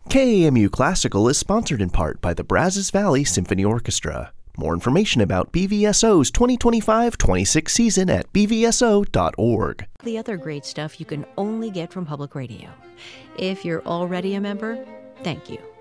KAMU Classical is sponsored in part by the Brazos Valley Symphony Orchestra. More information about BVSO's 2025-26 season at bvso.org. The other great stuff you can only get from public radio. If you're already a member, thank you.